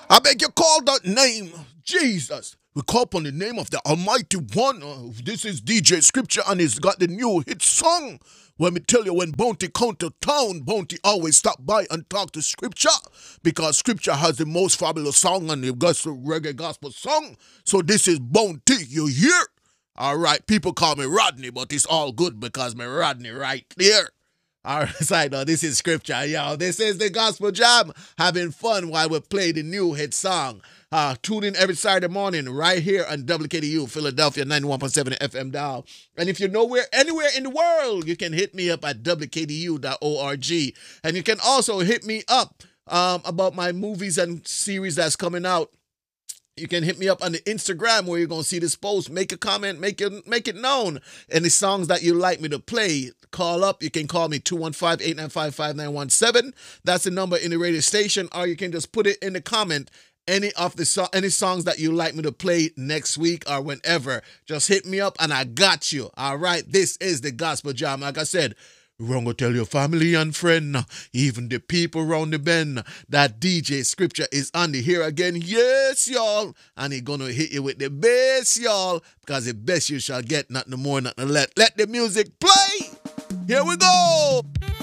I beg you, call that name, Jesus. We call upon the name of the Almighty One. This is DJ Scripture, and he's got the new hit song. Let me tell you, when Bounty come to town, Bounty always stop by and talk to Scripture, because Scripture has the most fabulous song and the gospel, reggae gospel song. So this is Bounty, you hear? All right, people call me Rodney, but it's all good because me Rodney right there. All right, so no, this is Scripture, yo. This is the Gospel Jam, having fun while we play the new hit song. Tune in every Saturday morning right here on WKDU, Philadelphia, 91.7 FM dial. And if you're anywhere in the world, you can hit me up at WKDU.org. And you can also hit me up about my movies and series that's coming out. You can hit me up on the Instagram where you're going to see this post. Make a comment, make it known. Any songs that you like me to play, call up. You can call me 215-895-5917. That's the number in the radio station. Or you can just put it in the comment. Any songs that you like me to play next week or whenever. Just hit me up and I got you. All right. This is the Gospel Jam. Like I said, we're going to tell your family and friend, even the people around the bend, that DJ Scripture is on the here again. Yes, y'all. And he's going to hit you with the bass, y'all, because the best you shall get, nothing more, nothing less. Let the music play. Here we go.